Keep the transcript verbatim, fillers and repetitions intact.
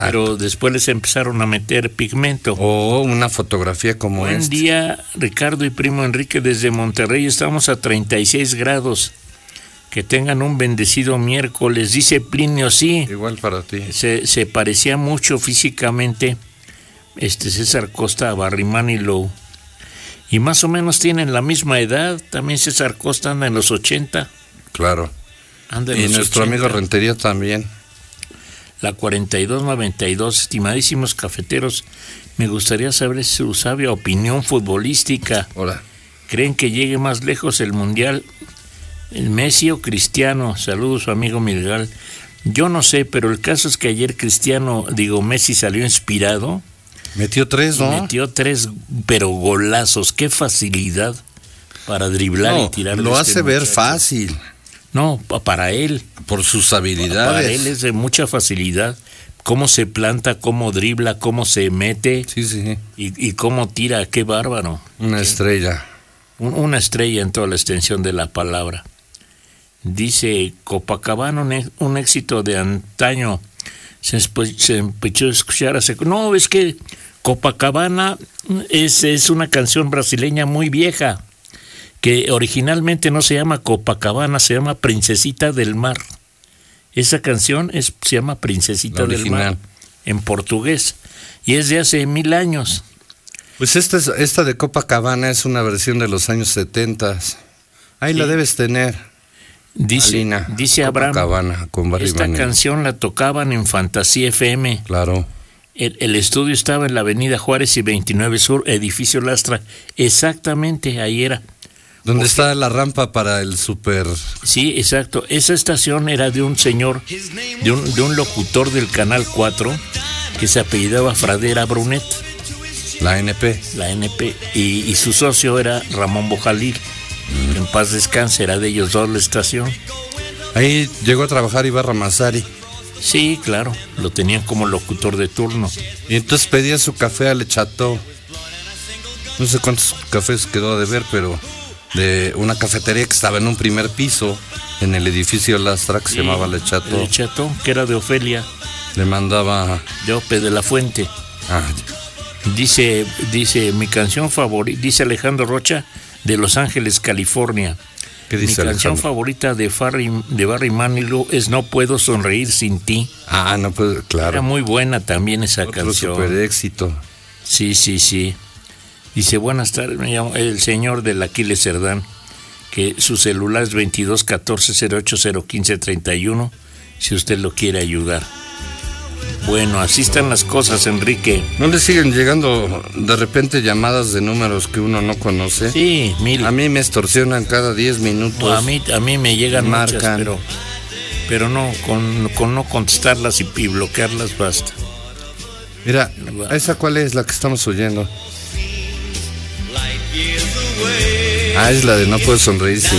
pero después les empezaron a meter pigmento. O oh, una fotografía como esta. Buen día, Ricardo y primo Enrique, desde Monterrey. Estamos a treinta y seis grados. Que tengan un bendecido miércoles. Dice Plinio, sí. Igual para ti. Se, se parecía mucho físicamente este César Costa a Barry Manilow. Y más o menos tienen la misma edad. También César Costa anda en los ochenta. Claro. Anda en y los nuestro ochenta. amigo Rentería también. La cuarenta y dos noventa y dos, estimadísimos cafeteros, me gustaría saber su sabia opinión futbolística. Hola. ¿Creen que llegue más lejos el Mundial, el Messi o Cristiano? Saludos, su amigo Milgal. Yo no sé, pero el caso es que ayer Cristiano, digo, Messi salió inspirado. Metió tres, ¿no? Metió tres, pero golazos. Qué facilidad para driblar no, y tirar. Lo de hace este ver muchacho. fácil. No, para él. Por sus habilidades. Para él es de mucha facilidad. Cómo se planta, cómo dribla, cómo se mete. Sí, sí. Y, y cómo tira, qué bárbaro. Una ¿Sí? estrella. Un, una estrella en toda la extensión de la palabra. Dice Copacabana, un, un éxito de antaño. Se, se empezó a escuchar hace... No, es que Copacabana es, es una canción brasileña muy vieja, que originalmente no se llama Copacabana, se llama Princesita del Mar. Esa canción es, se llama Princesita del Mar en portugués y es de hace mil años. Pues esta, es, esta de Copacabana es una versión de los años setenta. Ahí sí. La debes tener. Dice, Alina, dice Abraham, con esta Manilo. canción la tocaban en Fantasía F M. Claro. El, el estudio estaba en la avenida Juárez y veintinueve Sur, edificio Lastra. Exactamente, ahí era. ¿Dónde está la rampa para el super? Sí, exacto. Esa estación era de un señor, de un, de un locutor del Canal cuatro, que se apellidaba Fradera Brunet. La N P. La N P. Y, y su socio era Ramón Bojalil. Mm. En paz descanse, era de ellos dos la estación. Ahí llegó a trabajar Ibarra Mazari. Sí, claro. Lo tenían como locutor de turno. Y entonces pedía su café a Le Chateau. No sé cuántos cafés quedó de ver, pero... de una cafetería que estaba en un primer piso en el edificio Lastra que sí, se llamaba Le Chateau. Le Chateau, que era de Ofelia. Le mandaba de Ope de la Fuente. Ah. Dice, dice mi canción favorita, dice Alejandro Rocha de Los Ángeles, California. ¿Qué dice mi Alejandro? Canción favorita de Barry, de Barry Manilow es No Puedo Sonreír Sin Ti. Ah, no puedo, claro. Era muy buena también esa Otro canción. Super éxito. Sí, sí, sí. Dice, buenas tardes, me llamo el señor del Aquiles Cerdán, que su celular es veintidós catorce cero ocho cero quince treinta y uno, si usted lo quiere ayudar. Bueno, así están las cosas, Enrique. ¿No le siguen llegando de repente llamadas de números que uno no conoce? Sí, mil. A mí me extorsionan cada diez minutos. No, a mí, a mí me llegan marcan. Muchas, pero, pero no, con, con no contestarlas y, y bloquearlas basta. Mira, ¿esa cuál es la que estamos oyendo? Ah, es la de No Puedo Sonreír Sin